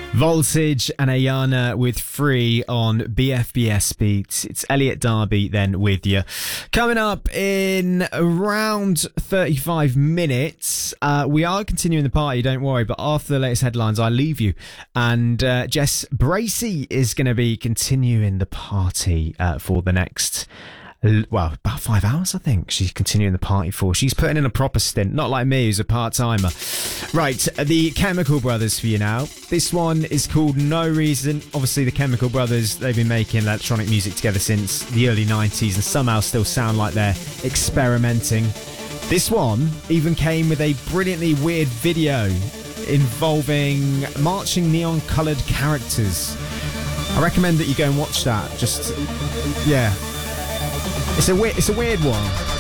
Voltage and Ayana with Free on BFBS Beats. It's Elliot Darby then with you. Coming up in around 35 minutes, we are continuing the party, don't worry, but after the latest headlines, I leave you. And Jess Bracey is going to be continuing the party for the next... well, about 5 hours, I think she's continuing the party for. She's putting in a proper stint, not like me, who's a part-timer. Right, the Chemical Brothers for you now. This one is called No Reason. Obviously, the Chemical Brothers, they've been making electronic music together since the early 90s and somehow still sound like they're experimenting. This one even came with a brilliantly weird video involving marching neon-coloured characters. I recommend that you go and watch that. Just, yeah. It's a weird one.